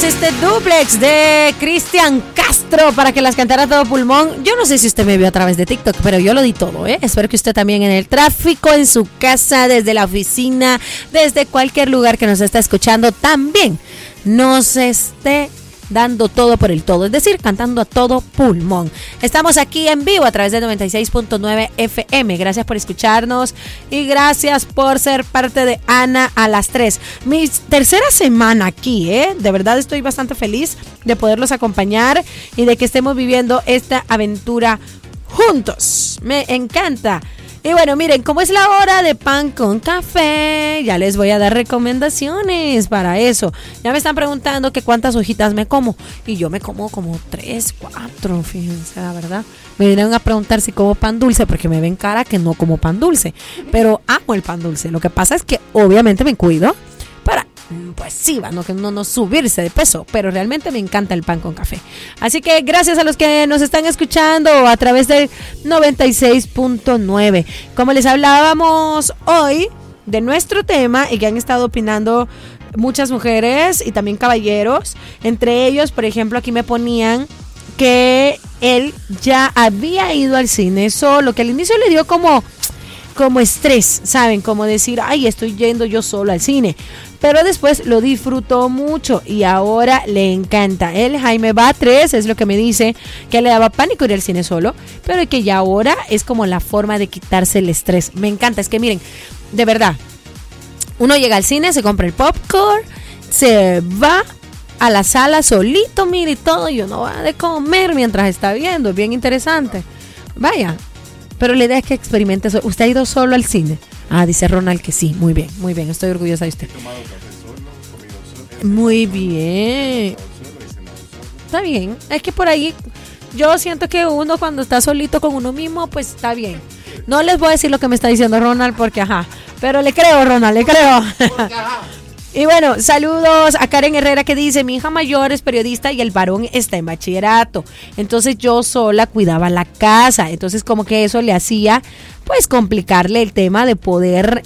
escuchamos este duplex de Cristian Castro para que las cantara a todo pulmón. Yo no sé si usted me vio a través de TikTok, pero yo lo di todo, ¿eh? Espero que usted también en el tráfico, en su casa, desde la oficina, desde cualquier lugar que nos está escuchando, también nos esté dando todo por el todo, es decir, cantando a todo pulmón. Estamos aquí en vivo a través de 96.9 FM. Gracias por escucharnos y gracias por ser parte de Ana a las 3. Mi tercera semana aquí, de verdad estoy bastante feliz de poderlos acompañar y de que estemos viviendo esta aventura juntos. Me encanta. Y bueno, miren, como es la hora de pan con café, ya les voy a dar recomendaciones para eso. Ya me están preguntando que cuántas hojitas me como. Y yo me como como 3, 4, fíjense, la verdad. Me vinieron a preguntar si como pan dulce, porque me ven cara que no como pan dulce. Pero amo el pan dulce. Lo que pasa es que obviamente me cuido para, pues sí, no subirse de peso, pero realmente me encanta el pan con café. Así que gracias a los que nos están escuchando a través del 96.9. Como les hablábamos hoy de nuestro tema y que han estado opinando muchas mujeres y también caballeros, entre ellos, por ejemplo, aquí me ponían que él ya había ido al cine solo, que al inicio le dio como estrés, ¿saben? Como decir, ay, estoy yendo yo solo al cine. Pero después lo disfrutó mucho y ahora le encanta. Él, Jaime Batres, es lo que me dice, que le daba pánico ir al cine solo, pero que ya ahora es como la forma de quitarse el estrés. Me encanta, es que miren, de verdad, uno llega al cine, se compra el popcorn, se va a la sala solito, mire, y todo, y uno va de comer mientras está viendo, es bien interesante. Vaya. Pero la idea es que experimente eso. ¿Usted ha ido solo al cine? Ah, dice Ronald que sí. Muy bien, estoy orgullosa de usted. He tomado café solo, comido solo. Muy bien. Está bien. Es que por ahí yo siento que uno cuando está solito con uno mismo, pues está bien. No les voy a decir lo que me está diciendo Ronald porque ajá. Pero le creo, Ronald, le creo. Y bueno, saludos a Karen Herrera que dice, mi hija mayor es periodista y el varón está en bachillerato. Entonces yo sola cuidaba la casa. Entonces como que eso le hacía pues complicarle el tema de poder,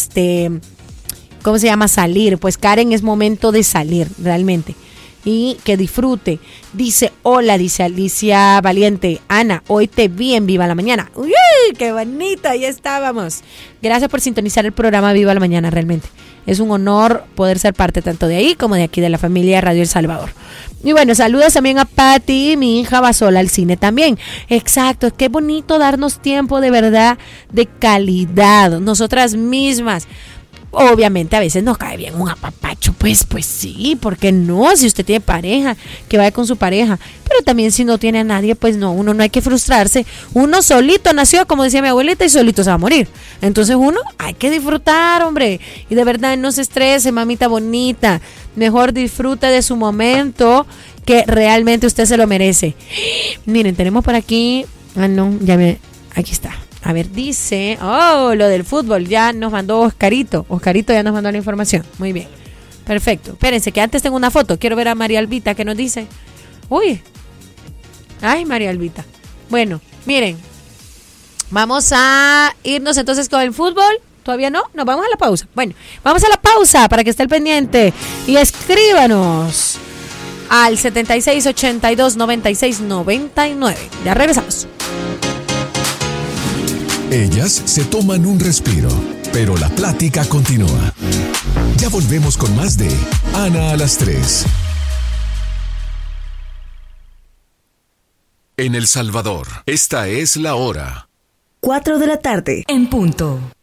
¿cómo se llama? Salir. Pues Karen, es momento de salir realmente. Y que disfrute. Dice, hola, dice Alicia Valiente. Ana, hoy te vi en Viva la Mañana. ¡Uy, qué bonito! Ahí estábamos. Gracias por sintonizar el programa Viva la Mañana, realmente. Es un honor poder ser parte tanto de ahí como de aquí de la familia Radio El Salvador. Y bueno, saludos también a Patti, mi hija va sola al cine también. Exacto, qué bonito darnos tiempo de verdad, de calidad, nosotras mismas. Obviamente a veces nos cae bien un apapacho, pues sí, ¿por qué no? Si usted tiene pareja, que vaya con su pareja, pero también si no tiene a nadie, pues no, uno no hay que frustrarse, uno solito nació, como decía mi abuelita, y solito se va a morir, entonces uno hay que disfrutar, hombre, y de verdad no se estrese, mamita bonita, mejor disfrute de su momento, que realmente usted se lo merece. Miren, tenemos por aquí, aquí está. A ver, dice, lo del fútbol, ya nos mandó Oscarito ya nos mandó la información, muy bien, perfecto, espérense que antes tengo una foto, quiero ver a María Albita que nos dice, María Albita, bueno, miren, vamos a irnos entonces con el fútbol, todavía no, nos vamos a la pausa, bueno, vamos a la pausa para que esté al pendiente y escríbanos al 76829699, ya regresamos. Ellas se toman un respiro, pero la plática continúa. Ya volvemos con más de Ana a las 3. En El Salvador, esta es la hora. 4 de la tarde, en punto.